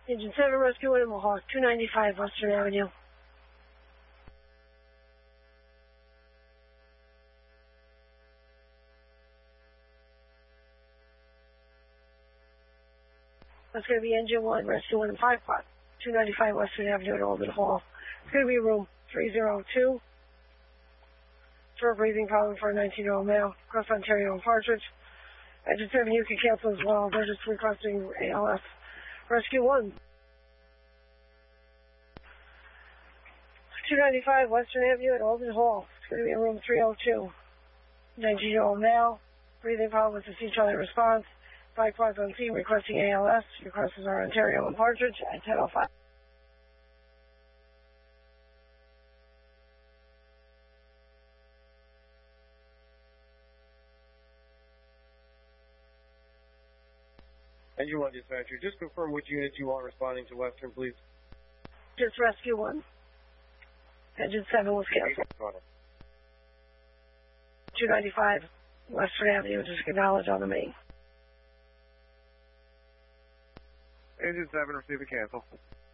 Engine 7, Rescue 1 in Mohawk, 295 Western Avenue. That's going to be Engine 1, Rescue 1 in 5 Quad, 295 Western Avenue at Oldham Hall. It's going to be room 302. For a breathing problem for a 19-year-old male, across Ontario and Partridge. Engine 7, you can cancel as well. They're just requesting ALS. Rescue 1. 295 Western Avenue at Oldham Hall. It's going to be in room 302. 19-year-old male, breathing problem with a C-Charlie response. 5 quads on scene requesting ALS. Your crosses are Ontario and Partridge at 10:05. Engine 1 dispatcher, just confirm which units you want responding to Western, please. Just Rescue 1. Engine 7 was canceled. 295 Western Avenue, just acknowledge on the main. Engine 7, receive a cancel.